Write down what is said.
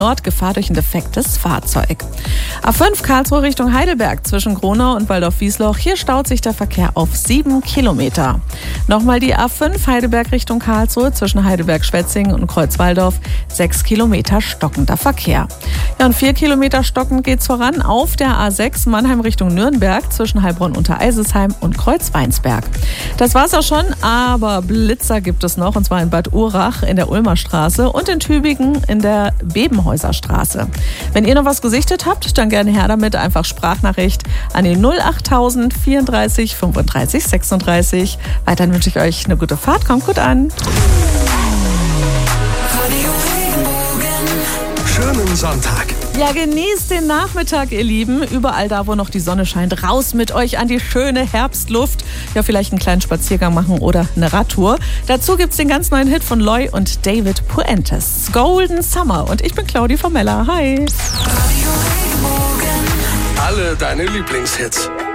Nord, Gefahr durch ein defektes Fahrzeug. A5 Karlsruhe Richtung Heidelberg zwischen Gronau und Waldorf-Wiesloch. Hier staut sich der Verkehr auf 7 Kilometer. Nochmal die A5 Heidelberg Richtung Karlsruhe zwischen Heidelberg-Schwetzingen und Kreuzwaldorf. 6 Kilometer stockender Verkehr. Ja, und 4 Kilometer stockend geht's voran auf der A6 Mannheim Richtung Nürnberg zwischen Heilbronn-Untereisesheim und Kreuzweinsberg. Das war's auch schon, aber Blitzer gibt es noch, und zwar in Bad Urach in der Ulmer Straße und in Tübingen in der Bebenhäuser Straße. Wenn ihr noch was gesichtet habt, dann gerne her damit. Einfach Sprachnachricht an die 08000 34 35 36. Weiterhin wünsche ich euch eine gute Fahrt. Kommt gut an. Schönen Sonntag. Ja, genießt den Nachmittag, ihr Lieben. Überall da, wo noch die Sonne scheint, raus mit euch an die schöne Herbstluft. Ja, vielleicht einen kleinen Spaziergang machen oder eine Radtour. Dazu gibt's den ganz neuen Hit von Loy und David Puentes. Golden Summer. Und ich bin Claudi Formella. Hi. Alle deine Lieblingshits.